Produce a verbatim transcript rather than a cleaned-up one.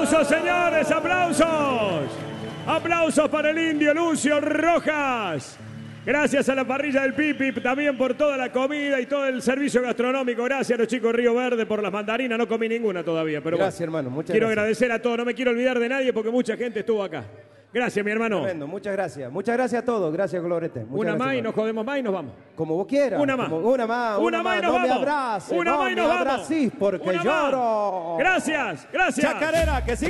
Aplausos, señores, aplausos. Aplausos para el indio Lucio Rojas. Gracias a la parrilla del Pipi también por toda la comida y todo el servicio gastronómico. Gracias a los chicos de Río Verde por las mandarinas. No comí ninguna todavía, pero gracias, bueno, hermano. Muchas quiero gracias. agradecer a todos. No me quiero olvidar de nadie porque mucha gente estuvo acá. Gracias, mi hermano. Tremendo, muchas gracias. Muchas gracias a todos. Gracias, Colorete. Muchas Una gracias, más y hermano. nos jodemos más y nos vamos. Como vos quieras. Una más. Como- una más. Una más y nos no vamos. me abraces. Una no más y me nos vamos. abracís porque Una más. lloro. Gracias, gracias. Chacarera, que sí.